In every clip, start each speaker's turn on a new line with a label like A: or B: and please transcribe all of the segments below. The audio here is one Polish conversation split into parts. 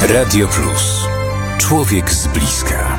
A: Radio Plus. Człowiek z bliska.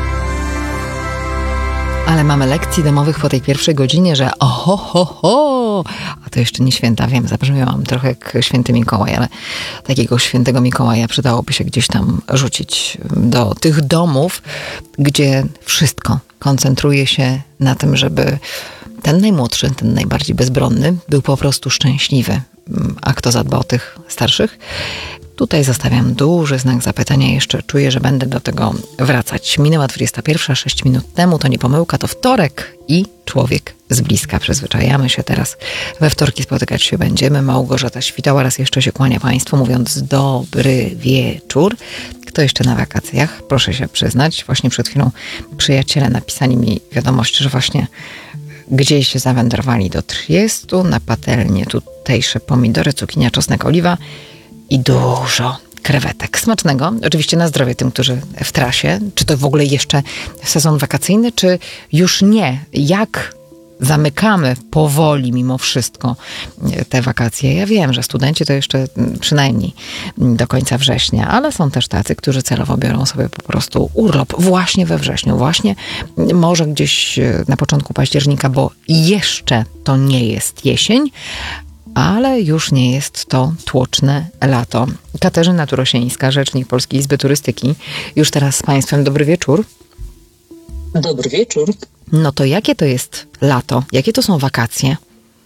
B: Ale mamy lekcji domowych po tej pierwszej godzinie, że oho, ho, ho, a to jeszcze nie święta, wiem, zabrzmiałam trochę jak święty Mikołaj, ale takiego świętego Mikołaja przydałoby się gdzieś tam rzucić do tych domów, gdzie wszystko koncentruje się na tym, żeby ten najmłodszy, ten najbardziej bezbronny był po prostu szczęśliwy. A kto zadba o tych starszych? Tutaj zostawiam duży znak zapytania. Jeszcze czuję, że będę do tego wracać. Minęła 21, 6 minut temu. To nie pomyłka, to wtorek i człowiek z bliska. Przyzwyczajamy się teraz. We wtorki spotykać się będziemy. Małgorzata Świtała raz jeszcze się kłania Państwu, mówiąc dobry wieczór. Kto jeszcze na wakacjach? Proszę się przyznać. Właśnie przed chwilą przyjaciele napisali mi wiadomość, że właśnie gdzieś zawędrowali do Triestu, na patelnię tutejsze pomidory, cukinia, czosnek, oliwa i dużo krewetek. Smacznego. Oczywiście na zdrowie tym, którzy w trasie. Czy to w ogóle jeszcze sezon wakacyjny, czy już nie? Jak zamykamy powoli mimo wszystko te wakacje? Ja wiem, że studenci to jeszcze przynajmniej do końca września, ale są też tacy, którzy celowo biorą sobie po prostu urlop właśnie we wrześniu, właśnie może gdzieś na początku października, bo jeszcze to nie jest jesień, ale już nie jest to tłoczne lato. Katarzyna Turosińska, rzecznik Polskiej Izby Turystyki. Już teraz z Państwem dobry wieczór.
C: Dobry wieczór.
B: No to jakie to jest lato? Jakie to są wakacje?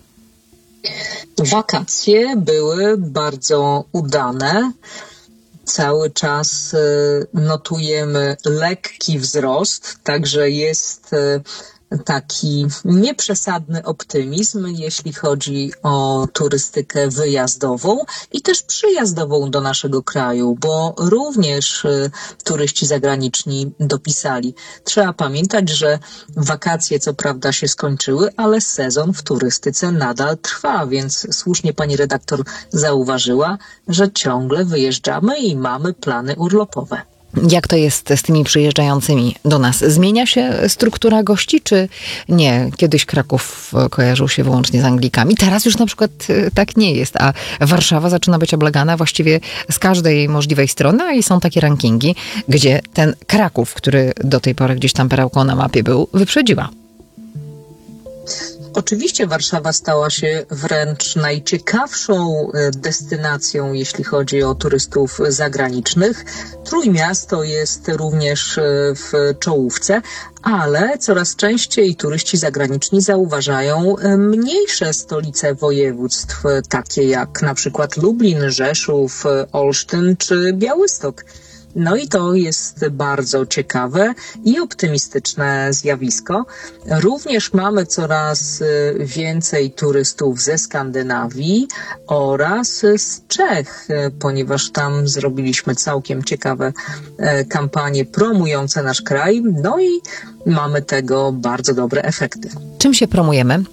C: Wakacje były bardzo udane. Cały czas notujemy lekki wzrost, także jest taki nieprzesadny optymizm, jeśli chodzi o turystykę wyjazdową i też przyjazdową do naszego kraju, bo również turyści zagraniczni dopisali. Trzeba pamiętać, że wakacje co prawda się skończyły, ale sezon w turystyce nadal trwa, więc słusznie pani redaktor zauważyła, że ciągle wyjeżdżamy i mamy plany urlopowe.
B: Jak to jest z tymi przyjeżdżającymi do nas? Zmienia się struktura gości, czy nie? Kiedyś Kraków kojarzył się wyłącznie z Anglikami. Teraz już na przykład tak nie jest, a Warszawa zaczyna być oblegana właściwie z każdej możliwej strony i są takie rankingi, gdzie ten Kraków, który do tej pory gdzieś tam perełką na mapie był, wyprzedziła.
C: Oczywiście Warszawa stała się wręcz najciekawszą destynacją, jeśli chodzi o turystów zagranicznych. Trójmiasto jest również w czołówce, ale coraz częściej turyści zagraniczni zauważają mniejsze stolice województw, takie jak na przykład Lublin, Rzeszów, Olsztyn czy Białystok. No i to jest bardzo ciekawe i optymistyczne zjawisko. Również mamy coraz więcej turystów ze Skandynawii oraz z Czech, ponieważ tam zrobiliśmy całkiem ciekawe kampanie promujące nasz kraj. No i mamy tego bardzo dobre efekty.
B: Czym się promujemy?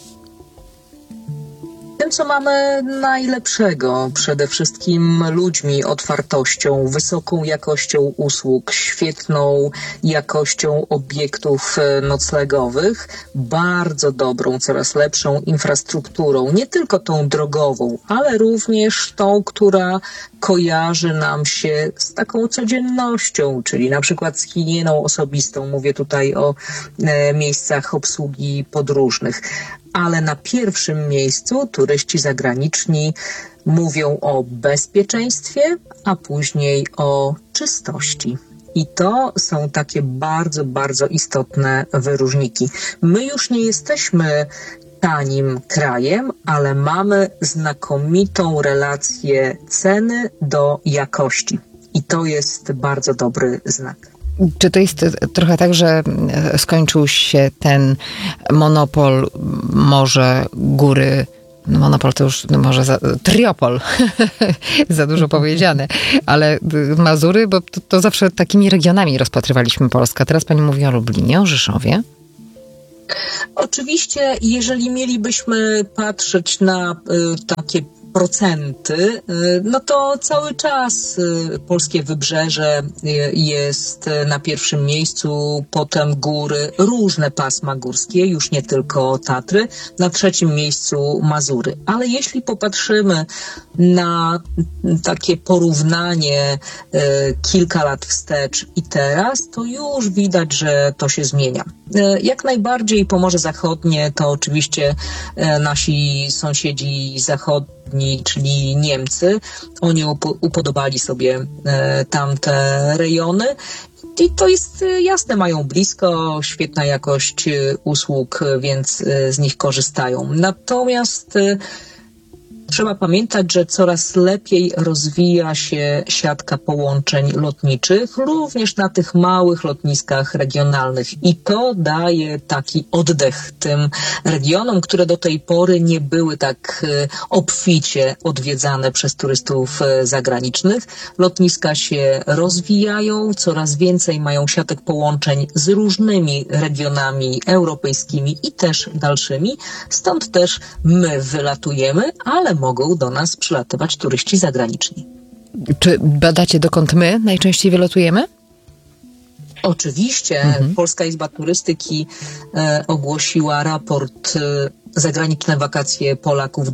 C: Tym, co mamy najlepszego, przede wszystkim ludźmi, otwartością, wysoką jakością usług, świetną jakością obiektów noclegowych, bardzo dobrą, coraz lepszą infrastrukturą, nie tylko tą drogową, ale również tą, która kojarzy nam się z taką codziennością, czyli na przykład z higieną osobistą. Mówię tutaj o miejscach obsługi podróżnych. Ale na pierwszym miejscu turyści zagraniczni mówią o bezpieczeństwie, a później o czystości. I to są takie bardzo, bardzo istotne wyróżniki. My już nie jesteśmy tanim krajem, ale mamy znakomitą relację ceny do jakości. I to jest bardzo dobry znak.
B: Czy to jest trochę tak, że skończył się ten monopol morze, góry, monopol to już może triopol, za dużo powiedziane, ale Mazury, bo to zawsze takimi regionami rozpatrywaliśmy Polskę. Teraz pani mówi o Lublinie, o Rzeszowie.
C: Oczywiście, jeżeli mielibyśmy patrzeć na takie procenty, no to cały czas polskie wybrzeże jest na pierwszym miejscu, potem góry, różne pasma górskie, już nie tylko Tatry, na trzecim miejscu Mazury. Ale jeśli popatrzymy na takie porównanie kilka lat wstecz i teraz, to już widać, że to się zmienia. Jak najbardziej Pomorze Zachodnie to oczywiście nasi sąsiedzi zachodni, czyli Niemcy. Oni upodobali sobie tamte rejony. I to jest jasne, mają blisko, świetna jakość usług, więc z nich korzystają. Natomiast trzeba pamiętać, że coraz lepiej rozwija się siatka połączeń lotniczych, również na tych małych lotniskach regionalnych. I to daje taki oddech tym regionom, które do tej pory nie były tak obficie odwiedzane przez turystów zagranicznych. Lotniska się rozwijają, coraz więcej mają siatek połączeń z różnymi regionami europejskimi i też dalszymi. Stąd też my wylatujemy, ale mogą do nas przylatywać turyści zagraniczni.
B: Czy badacie, dokąd my najczęściej wylatujemy?
C: Oczywiście. Polska Izba Turystyki ogłosiła raport Zagraniczne wakacje Polaków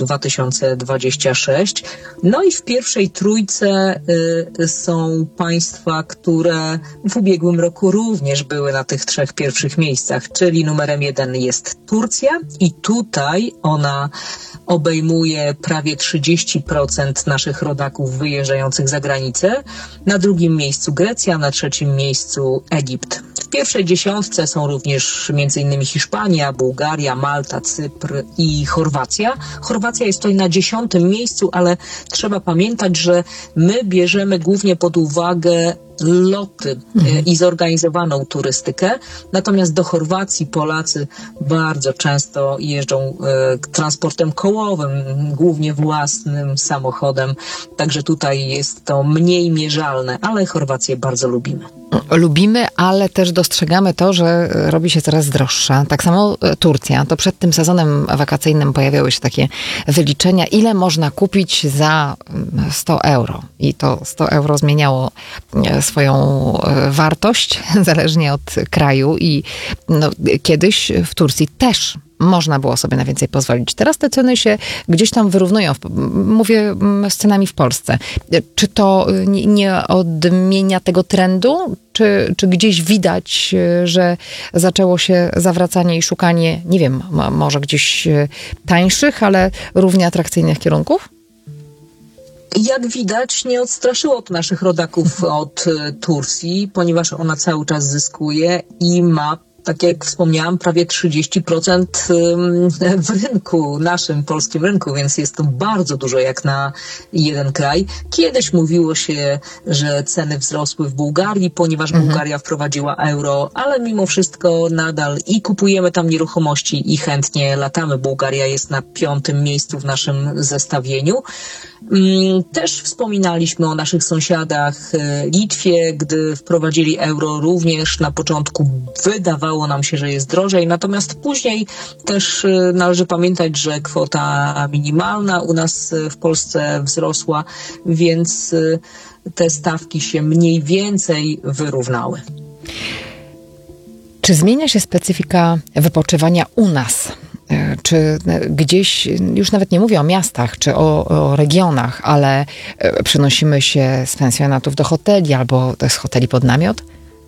C: 2026. No i w pierwszej trójce są państwa, które w ubiegłym roku również były na tych trzech pierwszych miejscach, czyli numerem 1 jest Turcja i tutaj ona obejmuje prawie 30% naszych rodaków wyjeżdżających za granicę. Na drugim miejscu Grecja, na trzecim miejscu Egipt. W pierwszej dziesiątce są również m.in. Hiszpania, Bułgaria, Malta, Cypr i Chorwacja. Chorwacja jest tutaj na 10. miejscu, ale trzeba pamiętać, że my bierzemy głównie pod uwagę loty i zorganizowaną turystykę. Natomiast do Chorwacji Polacy bardzo często jeżdżą transportem kołowym, głównie własnym samochodem. Także tutaj jest to mniej mierzalne, ale Chorwację bardzo lubimy.
B: Lubimy, ale też dostrzegamy to, że robi się coraz droższa. Tak samo Turcja. To przed tym sezonem wakacyjnym pojawiały się takie wyliczenia, ile można kupić za 100 euro. I to 100 euro zmieniało swoją wartość, zależnie od kraju. I kiedyś w Turcji też można było sobie na więcej pozwolić. Teraz te ceny się gdzieś tam wyrównują. Mówię z cenami w Polsce. Czy to nie odmienia tego trendu? Czy gdzieś widać, że zaczęło się zawracanie i szukanie, nie wiem, może gdzieś tańszych, ale równie atrakcyjnych kierunków?
C: Jak widać, nie odstraszyło to naszych rodaków od Turcji, ponieważ ona cały czas zyskuje i ma, tak jak wspomniałam, prawie 30% w rynku, naszym polskim rynku, więc jest to bardzo dużo jak na jeden kraj. Kiedyś mówiło się, że ceny wzrosły w Bułgarii, ponieważ Bułgaria wprowadziła euro, ale mimo wszystko nadal i kupujemy tam nieruchomości i chętnie latamy. Bułgaria jest na 5. miejscu w naszym zestawieniu. Też wspominaliśmy o naszych sąsiadach Litwie, gdy wprowadzili euro, również na początku wydawało nam się, że jest drożej, natomiast później też należy pamiętać, że kwota minimalna u nas w Polsce wzrosła, więc te stawki się mniej więcej wyrównały.
B: Czy zmienia się specyfika wypoczywania u nas? Czy gdzieś, już nawet nie mówię o miastach, czy o regionach, ale przenosimy się z pensjonatów do hoteli albo z hoteli pod namiot?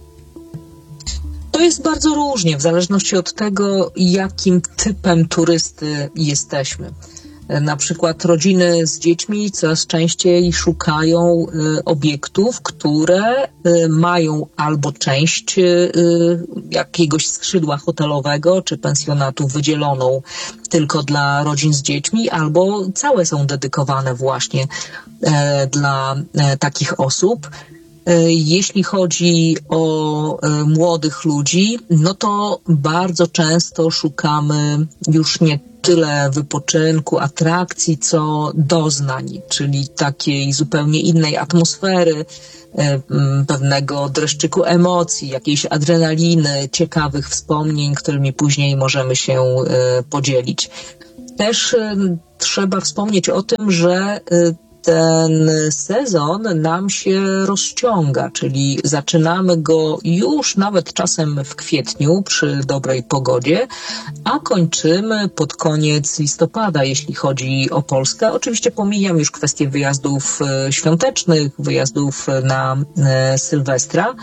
C: To jest bardzo różnie, w zależności od tego, jakim typem turysty jesteśmy. Na przykład rodziny z dziećmi coraz częściej szukają obiektów, które mają albo część jakiegoś skrzydła hotelowego czy pensjonatu wydzieloną tylko dla rodzin z dziećmi, albo całe są dedykowane właśnie dla takich osób. Jeśli chodzi o młodych ludzi, no to bardzo często szukamy już nie tyle wypoczynku, atrakcji, co doznań, czyli takiej zupełnie innej atmosfery, pewnego dreszczyku emocji, jakiejś adrenaliny, ciekawych wspomnień, którymi później możemy się podzielić. Też trzeba wspomnieć o tym, że ten sezon nam się rozciąga, czyli zaczynamy go już nawet czasem w kwietniu przy dobrej pogodzie, a kończymy pod koniec listopada, jeśli chodzi o Polskę. Oczywiście pomijam już kwestię wyjazdów świątecznych, wyjazdów na Sylwestra.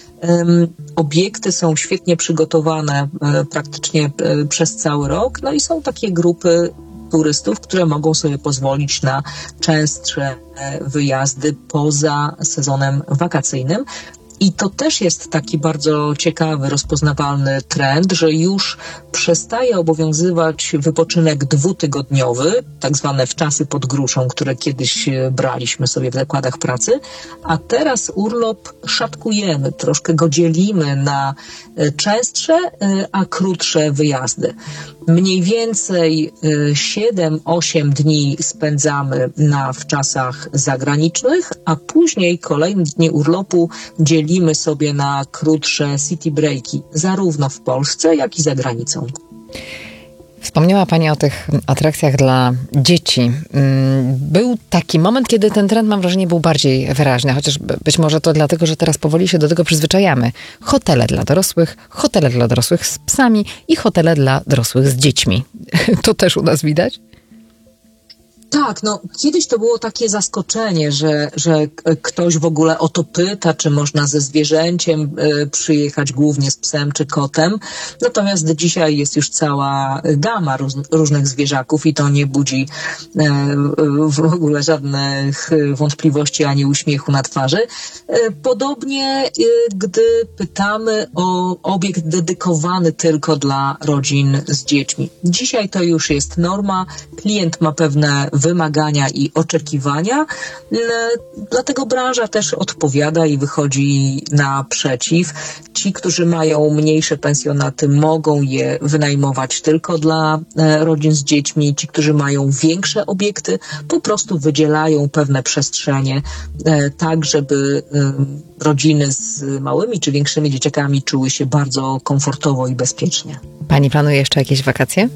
C: Obiekty są świetnie przygotowane praktycznie przez cały rok, no i są takie grupy turystów, które mogą sobie pozwolić na częstsze wyjazdy poza sezonem wakacyjnym. I to też jest taki bardzo ciekawy, rozpoznawalny trend, że już przestaje obowiązywać wypoczynek 2-tygodniowy, tak zwane wczasy pod gruszą, które kiedyś braliśmy sobie w zakładach pracy, a teraz urlop szatkujemy, troszkę go dzielimy na częstsze, a krótsze wyjazdy. Mniej więcej 7-8 dni spędzamy na wczasach zagranicznych, a później kolejne dni urlopu dzielimy sobie na krótsze city breaki, zarówno w Polsce, jak i za granicą.
B: Wspomniała Pani o tych atrakcjach dla dzieci. Był taki moment, kiedy ten trend, mam wrażenie, był bardziej wyraźny, chociaż być może to dlatego, że teraz powoli się do tego przyzwyczajamy. Hotele dla dorosłych z psami i hotele dla dorosłych z dziećmi. To też u nas widać?
C: Tak, no kiedyś to było takie zaskoczenie, że ktoś w ogóle o to pyta, czy można ze zwierzęciem przyjechać, głównie z psem czy kotem. Natomiast dzisiaj jest już cała gama różnych zwierzaków i to nie budzi w ogóle żadnych wątpliwości ani uśmiechu na twarzy. Podobnie, gdy pytamy o obiekt dedykowany tylko dla rodzin z dziećmi. Dzisiaj to już jest norma. Klient ma pewne wymagania i oczekiwania, dlatego branża też odpowiada i wychodzi naprzeciw. Ci, którzy mają mniejsze pensjonaty, mogą je wynajmować tylko dla rodzin z dziećmi. Ci, którzy mają większe obiekty, po prostu wydzielają pewne przestrzenie, tak żeby rodziny z małymi czy większymi dzieciakami czuły się bardzo komfortowo i bezpiecznie.
B: Pani planuje jeszcze jakieś wakacje?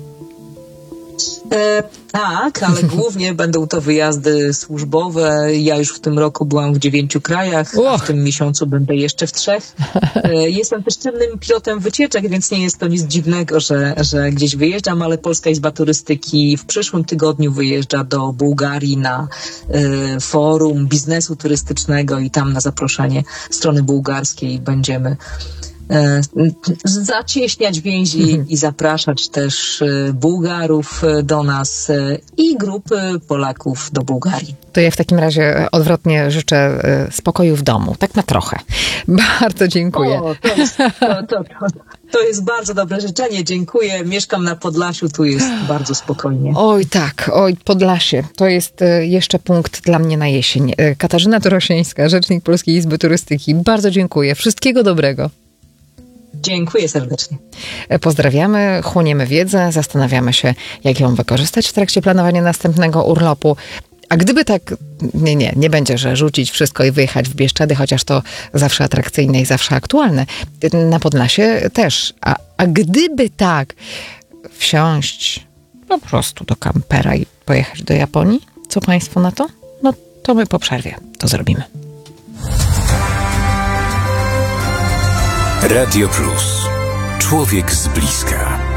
C: Tak, ale głównie będą to wyjazdy służbowe. Ja już w tym roku byłam w 9 krajach, a w tym miesiącu będę jeszcze w 3. Jestem też czynnym pilotem wycieczek, więc nie jest to nic dziwnego, że gdzieś wyjeżdżam, ale Polska Izba Turystyki w przyszłym tygodniu wyjeżdża do Bułgarii na forum biznesu turystycznego i tam na zaproszenie strony bułgarskiej będziemy zacieśniać więzi i zapraszać też Bułgarów do nas i grupy Polaków do Bułgarii.
B: To ja w takim razie odwrotnie życzę spokoju w domu, tak na trochę. Bardzo dziękuję.
C: To jest bardzo dobre życzenie, dziękuję. Mieszkam na Podlasiu, tu jest bardzo spokojnie.
B: Oj tak, Podlasie. To jest jeszcze punkt dla mnie na jesień. Katarzyna Torosińska, rzecznik Polskiej Izby Turystyki. Bardzo dziękuję. Wszystkiego dobrego.
C: Dziękuję serdecznie.
B: Pozdrawiamy, chłoniemy wiedzę, zastanawiamy się, jak ją wykorzystać w trakcie planowania następnego urlopu. A gdyby tak, nie będzie, że rzucić wszystko i wyjechać w Bieszczady, chociaż to zawsze atrakcyjne i zawsze aktualne. Na Podlasie też. A gdyby tak, wsiąść po prostu do kampera i pojechać do Japonii? Co Państwo na to? No to my po przerwie to zrobimy.
A: Radio Plus. Człowiek z bliska.